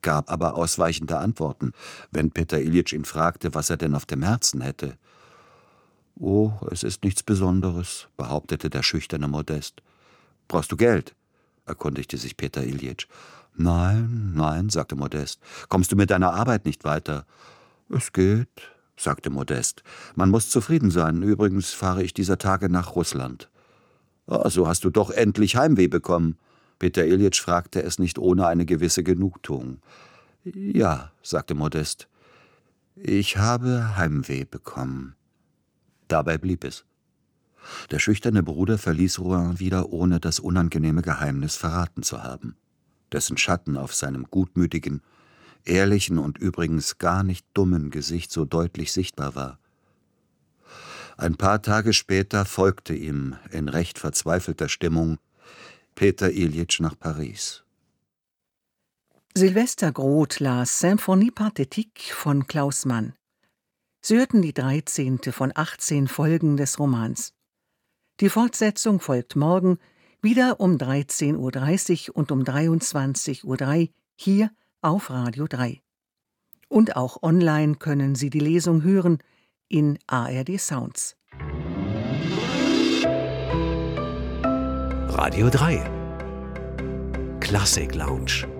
gab aber ausweichende Antworten, wenn Peter Iljitsch ihn fragte, was er denn auf dem Herzen hätte. »Oh, es ist nichts Besonderes«, behauptete der schüchterne Modest. »Brauchst du Geld?« erkundigte sich Peter Iljitsch. »Nein, nein«, sagte Modest. »Kommst du mit deiner Arbeit nicht weiter?« »Es geht«, sagte Modest. »Man muss zufrieden sein. Übrigens fahre ich dieser Tage nach Russland.« »Ah, so hast du doch endlich Heimweh bekommen.« Peter Iljitsch fragte es nicht ohne eine gewisse Genugtuung. »Ja«, sagte Modest. »Ich habe Heimweh bekommen.« Dabei blieb es. Der schüchterne Bruder verließ Rouen wieder, ohne das unangenehme Geheimnis verraten zu haben, dessen Schatten auf seinem gutmütigen, ehrlichen und übrigens gar nicht dummen Gesicht so deutlich sichtbar war. Ein paar Tage später folgte ihm in recht verzweifelter Stimmung Peter Iljitsch nach Paris. Sylvester Groth las Symphonie Pathétique von Klaus Mann. Sie hörten die 13. von 18 Folgen des Romans. Die Fortsetzung folgt morgen, wieder um 13:30 Uhr und um 23:03 Uhr hier auf Radio 3. Und auch online können Sie die Lesung hören in ARD Sounds. Radio 3 Klassik Lounge.